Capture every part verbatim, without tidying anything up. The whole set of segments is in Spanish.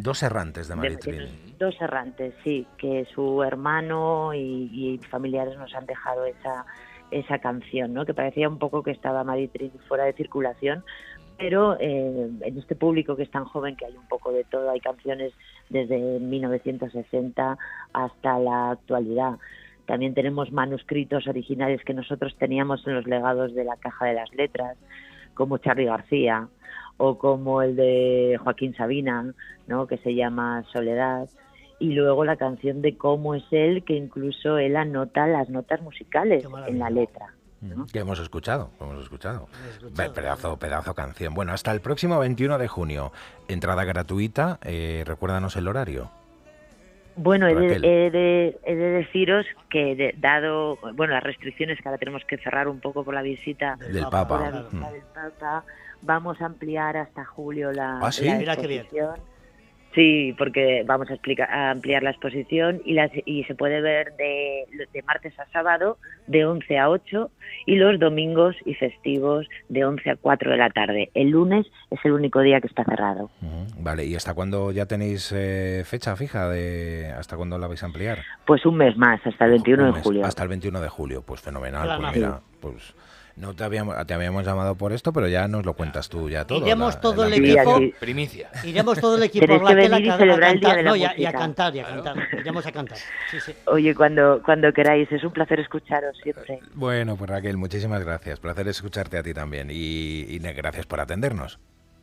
Dos errantes de de Madrid Mariano, Trini. dos errantes, sí, que su hermano y, y familiares nos han dejado esa esa canción, ¿no? Que parecía un poco que estaba Madrid Trini fuera de circulación, pero eh, en este público que es tan joven, que hay un poco de todo, hay canciones desde mil novecientos sesenta hasta la actualidad. También tenemos manuscritos originales que nosotros teníamos en los legados de la Caja de las Letras, como Charly García, o como el de Joaquín Sabina, ¿no? Que se llama Soledad, y luego la canción de Cómo es él, que incluso él anota las notas musicales en la letra, ¿no? Que hemos escuchado, hemos escuchado. escuchado, Pedazo, pedazo canción. Bueno, hasta el próximo veintiuno de junio. Entrada gratuita. Eh, recuérdanos el horario. Bueno, he de, Raquel. he de, he de deciros que de- dado, bueno, las restricciones que ahora tenemos que cerrar un poco por la visita Del por Papa. la visita del Papa, vamos a ampliar hasta julio la, ¿Ah, sí? la Mira qué bien. exposición. Sí, porque vamos a, explicar, a ampliar la exposición y, las, y se puede ver de, de martes a sábado de once a ocho y los domingos y festivos de once a cuatro de la tarde. El lunes es el único día que está cerrado. Ujú, vale, ¿y hasta cuándo ya tenéis eh, fecha fija de hasta cuándo la vais a ampliar? Pues un mes más, hasta el veintiuno Un de mes, julio. Hasta el veintiuno de julio, pues fenomenal. Claro, Pues no. mira, pues no te habíamos, te habíamos llamado por esto, pero ya nos lo cuentas tú ya todo. Iremos todo el Sí, equipo. aquí- Primicia. Iremos todo el equipo Tenéis que Raquel, venir y a, ca- celebrar a el Día cantar, de la no, y a, y a Música. cantar, y a cantar. Iremos a cantar. Sí, sí. Oye, cuando, cuando queráis, es un placer escucharos siempre. Bueno, pues Raquel, muchísimas gracias. Placer escucharte a ti también y, y gracias por atendernos.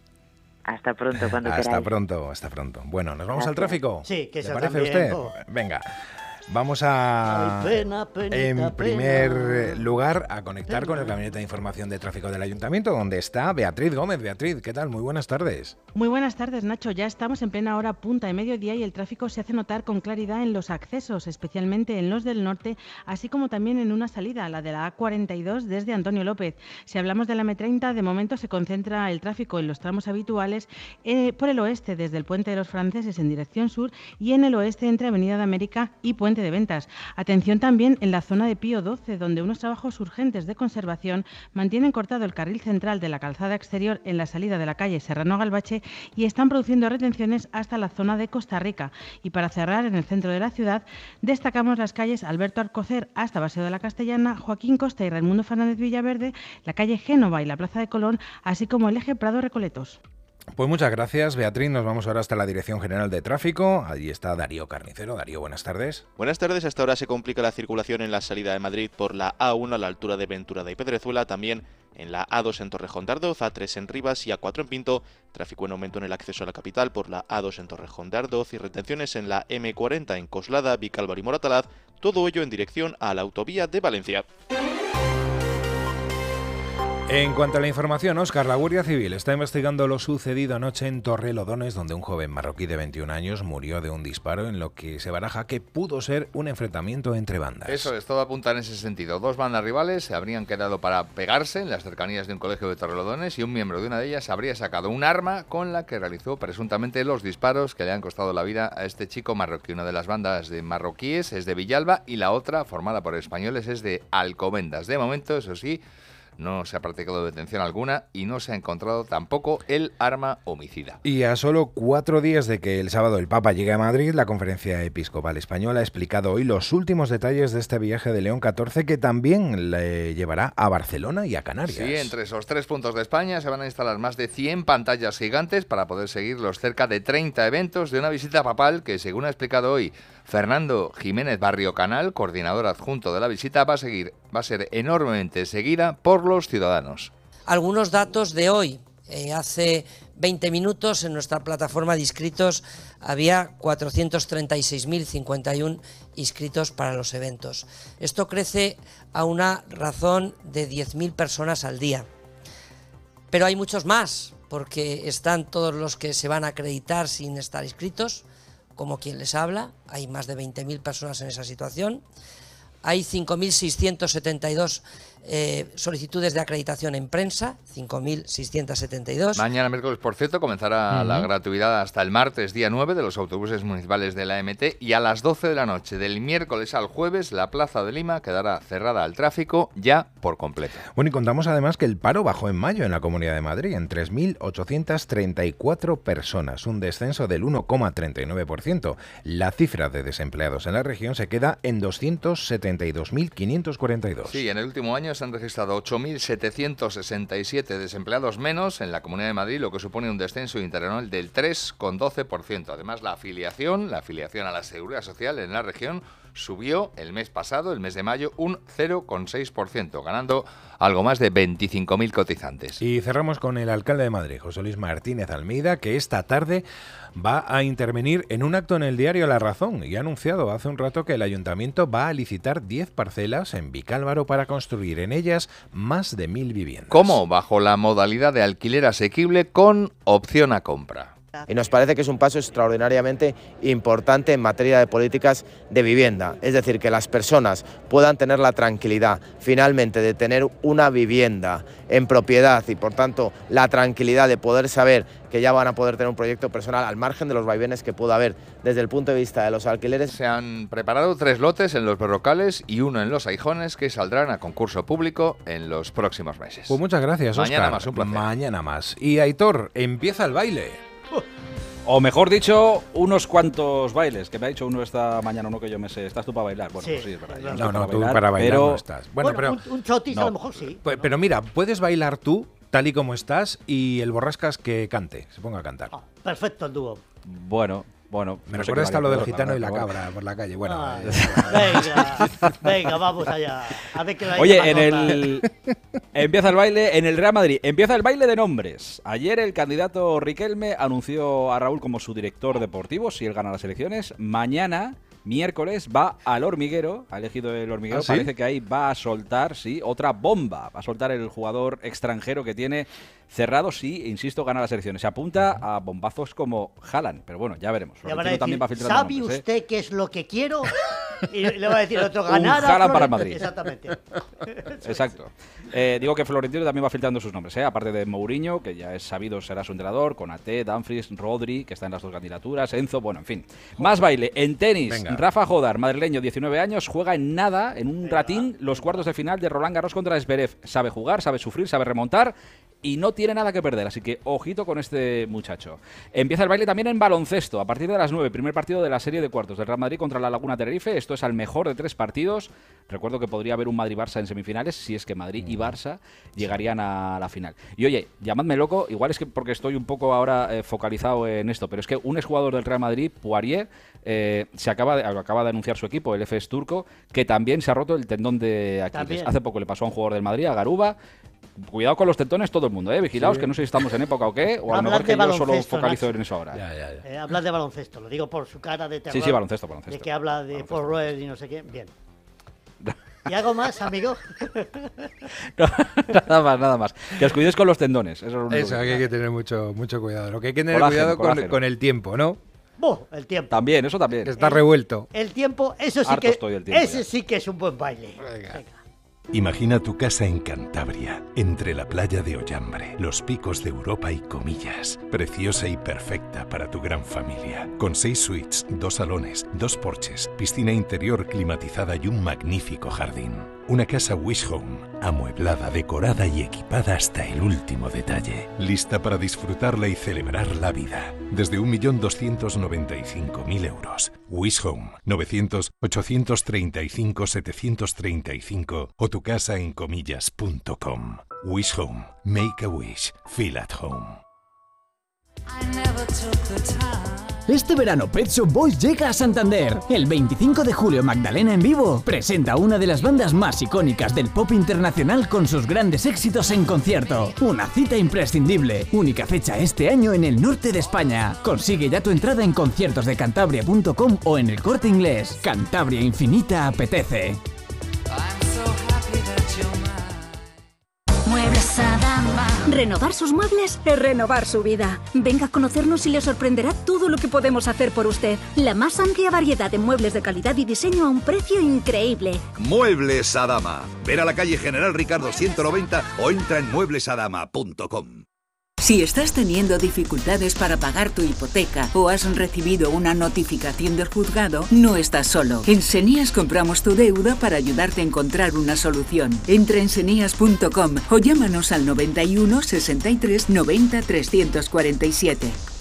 Hasta pronto, cuando Hasta queráis. pronto, hasta pronto. Bueno, ¿nos vamos al Gracias. tráfico? Sí, que ¿Le eso parece también, usted? oh. Venga. Vamos a, Ay, pena, penita, en primer pena. lugar, a conectar con el Pena. Gabinete de Información de Tráfico del Ayuntamiento, donde está Beatriz Gómez. Beatriz, ¿qué tal? Muy buenas tardes. Muy buenas tardes, Nacho. Ya estamos en plena hora punta de mediodía y el tráfico se hace notar con claridad en los accesos, especialmente en los del norte, así como también en una salida, la de la A cuarenta y dos desde Antonio López. Si hablamos de la eme treinta, de momento se concentra el tráfico en los tramos habituales eh, por el oeste, desde el Puente de los Franceses en dirección sur y en el oeste entre Avenida de América y Puente de Ventas. Atención también en la zona de Pío doce, donde unos trabajos urgentes de conservación mantienen cortado el carril central de la calzada exterior en la salida de la calle Serrano Galbache y están produciendo retenciones hasta la zona de Costa Rica. Y para cerrar, en el centro de la ciudad, destacamos las calles Alberto Alcocer hasta Paseo de la Castellana, Joaquín Costa y Raimundo Fernández Villaverde, la calle Génova y la Plaza de Colón, así como el eje Prado-Recoletos. Pues muchas gracias, Beatriz. Nos vamos ahora hasta la Dirección General de Tráfico. Allí está Darío Carnicero. Darío, buenas tardes. Buenas tardes. Hasta ahora se complica la circulación en la salida de Madrid por la A uno a la altura de Venturada y Pedrezuela, también en la A dos en Torrejón de Ardoz, A tres en Rivas y A cuatro en Pinto. Tráfico en aumento en el acceso a la capital por la A dos en Torrejón de Ardoz y retenciones en la eme cuarenta en Coslada, Vicálvaro y Moratalaz. Todo ello en dirección a la autovía de Valencia. En cuanto a la información, Óscar, la Guardia Civil está investigando lo sucedido anoche en Torrelodones, donde un joven marroquí de veintiún años murió de un disparo en lo que se baraja que pudo ser un enfrentamiento entre bandas. Eso es, todo apunta en ese sentido. Dos bandas rivales se habrían quedado para pegarse en las cercanías de un colegio de Torrelodones y un miembro de una de ellas habría sacado un arma con la que realizó presuntamente los disparos que le han costado la vida a este chico marroquí. Una de las bandas de marroquíes es de Villalba y la otra, formada por españoles, es de Alcobendas. De momento, eso sí, no se ha practicado detención alguna y no se ha encontrado tampoco el arma homicida. Y a solo cuatro días de que el sábado el Papa llegue a Madrid, la Conferencia Episcopal Española ha explicado hoy los últimos detalles de este viaje de León catorce que también le llevará a Barcelona y a Canarias. Sí, entre esos tres puntos de España se van a instalar más de cien pantallas gigantes para poder seguir los cerca de treinta eventos de una visita papal que, según ha explicado hoy Fernando Jiménez Barrio Canal, coordinador adjunto de la visita, va a seguir, va a ser enormemente seguida por los ciudadanos. Algunos datos de hoy. Eh, hace veinte minutos en nuestra plataforma de inscritos había cuatrocientos treinta y seis mil cincuenta y uno inscritos para los eventos. Esto crece a una razón de diez mil personas al día. Pero hay muchos más, porque están todos los que se van a acreditar sin estar inscritos, como quien les habla. Hay más de veinte mil personas en esa situación. hay cinco mil seiscientos setenta y dos eh, solicitudes de acreditación en prensa, cinco mil seiscientos setenta y dos. Mañana miércoles, por cierto, comenzará uh-huh. la gratuidad hasta el martes, día nueve, de los autobuses municipales de la M T, y a las doce de la noche del miércoles al jueves la Plaza de Lima quedará cerrada al tráfico ya por completo. Bueno, y contamos además que el paro bajó en mayo en la Comunidad de Madrid en tres mil ochocientas treinta y cuatro personas, un descenso del uno coma treinta y nueve por ciento. La cifra de desempleados en la región se queda en doscientos setenta y dos mil quinientos cuarenta y dos. Sí, en el último año se han registrado ocho mil setecientos sesenta y siete desempleados menos en la Comunidad de Madrid, lo que supone un descenso interanual del tres coma doce por ciento. Además, la afiliación, la afiliación a la Seguridad Social en la región subió el mes pasado, el mes de mayo, un cero coma seis por ciento, ganando algo más de veinticinco mil cotizantes. Y cerramos con el alcalde de Madrid, José Luis Martínez Almeida, que esta tarde va a intervenir en un acto en el diario La Razón y ha anunciado hace un rato que el ayuntamiento va a licitar diez parcelas en Vicálvaro para construir en ellas más de mil viviendas. ¿Cómo? Bajo la modalidad de alquiler asequible con opción a compra. Y nos parece que es un paso extraordinariamente importante en materia de políticas de vivienda. Es decir, que las personas puedan tener la tranquilidad finalmente de tener una vivienda en propiedad y por tanto la tranquilidad de poder saber que ya van a poder tener un proyecto personal al margen de los vaivenes que pueda haber desde el punto de vista de los alquileres. Se han preparado tres lotes en los Berrocales y uno en los Aijones que saldrán a concurso público en los próximos meses. Pues muchas gracias, Óscar. Mañana más, un placer. Mañana más. Y Aitor, empieza el baile. O mejor dicho, unos cuantos bailes, que me ha dicho uno esta mañana, uno que yo me sé. ¿Estás tú para bailar? Bueno, sí, pues sí, es verdad. No, no, no, para tú bailar, para bailar pero... no estás. Bueno, Bueno, pero, un, un chotis no. a lo mejor sí. pues, pero mira, puedes bailar tú, tal y como estás, y el Borrascas que cante, se ponga a cantar. Oh, perfecto el dúo. Bueno, bueno. Me no sé recuerda qué hasta lo del baile, gitano y la pero bueno. cabra por la calle. Bueno, Ay, eh, venga, venga, vamos allá. A ver qué baile Oye, más en corta. el empieza el baile en el Real Madrid. Empieza el baile de nombres. Ayer el candidato Riquelme anunció a Raúl como su director deportivo si él gana las elecciones. Mañana, miércoles, va al Hormiguero. Ha elegido el Hormiguero. ¿Ah, sí? Parece que ahí va a soltar, sí, otra bomba. Va a soltar el jugador extranjero que tiene cerrado si, insisto, gana las elecciones. Se apunta a bombazos como Haaland, pero bueno, ya veremos. Le van a Florentino decir, también va filtrando ¿sabe nombres, ¿eh? usted qué es lo que quiero? Y le va a decir el otro, Un ganar a Haaland para Florentino. Madrid. Exactamente. Exacto. Eh, digo que Florentino también va filtrando sus nombres, ¿eh? Aparte de Mourinho, que ya es sabido será su entrenador, Konaté, Dumfries, Rodri, que está en las dos candidaturas, Enzo, bueno, en fin. Más baile. En tenis, Venga. Rafa Jodar, madrileño, diecinueve años, juega en nada, en un ratín, los cuartos de final de Roland Garros contra Zverev. Sabe jugar, sabe sufrir, sabe remontar y no tiene nada que perder, así que ojito con este muchacho. Empieza el baile también en baloncesto, a partir de las nueve, primer partido de la serie de cuartos del Real Madrid contra la Laguna Tenerife. Esto es al mejor de tres partidos. Recuerdo que podría haber un Madrid-Barça en semifinales, si es que Madrid y Barça llegarían a la final. Y oye, llamadme loco, igual es que porque estoy un poco ahora eh, focalizado en esto, pero es que un exjugador del Real Madrid, Poirier, eh, se acaba de, acaba de anunciar su equipo, el F S turco, que también se ha roto el tendón de Aquiles. También. Hace poco le pasó a un jugador del Madrid, a Garuba. Cuidado con los tendones todo el mundo, ¿eh? Vigilaos, sí. Que no sé si estamos en época o qué, o a lo Hablar mejor que de yo solo baloncesto, focalizo Nacho. en eso ahora. ya, ya, ya. Eh, hablas de baloncesto, lo digo por su cara de terror. Sí, sí, baloncesto, baloncesto. De que habla de Baloncesto. Paul Roel y no sé qué. Bien. ¿Y algo más, amigo? No, nada más, nada más. Que os cuidéis con los tendones. Eso, es lo único Eso, que- que hay que tener mucho, mucho cuidado. Lo que hay que tener Colágeno, cuidado con, colágeno. con el tiempo, ¿no? Buh, el tiempo. También, eso también. Que está revuelto. El tiempo, eso sí Harto que estoy del tiempo ese ya. sí que es un buen baile. Venga. Venga. Imagina tu casa en Cantabria, entre la playa de Ollambre, los picos de Europa y Comillas. Preciosa y perfecta para tu gran familia. Con seis suites, dos salones, dos porches, piscina interior climatizada y un magnífico jardín. Una casa Wish Home, amueblada, decorada y equipada hasta el último detalle. Lista para disfrutarla y celebrar la vida. Desde un millón doscientos noventa y cinco mil euros. Wish Home, novecientos, ochocientos treinta y cinco, setecientos treinta y cinco o tu casa en comillas punto com. Wish Home, make a wish, feel at home. Este verano Pet Shop Boys llega a Santander. El veinticinco de julio Magdalena en vivo presenta una de las bandas más icónicas del pop internacional con sus grandes éxitos en concierto. Una cita imprescindible. Única fecha este año en el norte de España. Consigue ya tu entrada en conciertos de cantabria punto com o en el Corte Inglés. Cantabria Infinita apetece. Muebles Adama. Renovar sus muebles es renovar su vida. Venga a conocernos y le sorprenderá todo lo que podemos hacer por usted. La más amplia variedad de muebles de calidad y diseño a un precio increíble. Muebles Adama. Ver a la calle General Ricardo ciento noventa o entra en muebles adama punto com. Si estás teniendo dificultades para pagar tu hipoteca o has recibido una notificación del juzgado, no estás solo. En Senías compramos tu deuda para ayudarte a encontrar una solución. Entra en senías punto com o llámanos al noventa y uno, sesenta y tres, noventa, trescientos cuarenta y siete.